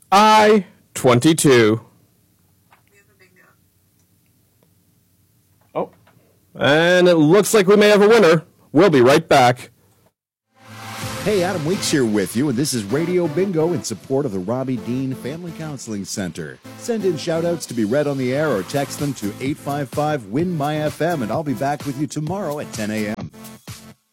I-22. Oh, and it looks like we may have a winner. We'll be right back. Hey, Adam Weeks here with you, and this is Radio Bingo in support of the Robbie Dean Family Counseling Center. Send in shout-outs to be read on the air or text them to 855-WIN-MY-FM, and I'll be back with you tomorrow at 10 a.m.